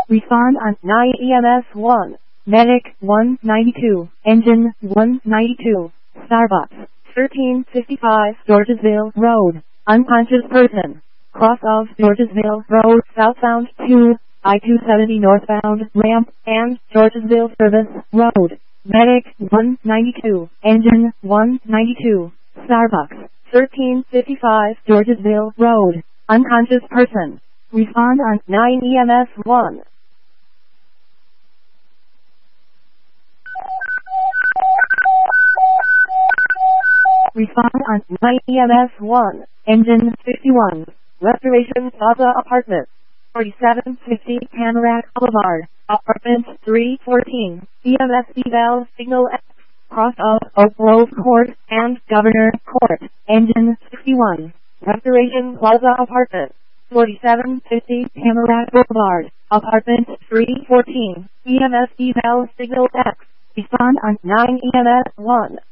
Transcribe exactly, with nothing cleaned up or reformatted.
Respond on nine E M S one. Medic one ninety-two. Engine one ninety-two. Starbucks thirteen fifty-five Georgesville Road. Unconscious person. Cross of Georgesville Road southbound to I two seventy northbound ramp and Georgesville Service Road. Medic one ninety-two. Engine one ninety-two. Starbucks thirteen fifty-five Georgesville Road. Unconscious person. Respond on nine E M S one. Respond on nine E M S one. Engine fifty-one. Restoration Plaza Apartment. forty-seven fifty Tamarack Boulevard. Apartment three fourteen. E M S eval signal X. Cross of Oak Grove Court and Governor Court. Engine sixty-one. Restoration Plaza Apartment. forty-seven fifty Tamarack Boulevard. Apartment three fourteen. E M S eval signal X. Respond on nine E M S one.